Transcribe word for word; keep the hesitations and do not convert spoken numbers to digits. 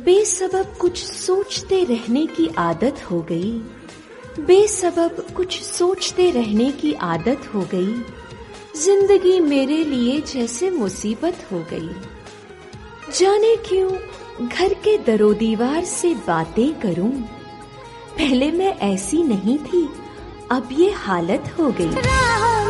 बेसबब कुछ सोचते रहने की आदत हो गई, बेसबब कुछ सोचते रहने की आदत हो गई। जिंदगी मेरे लिए जैसे मुसीबत हो गई। जाने क्यों घर के दरो दीवार से बातें करूं, पहले मैं ऐसी नहीं थी, अब ये हालत हो गई।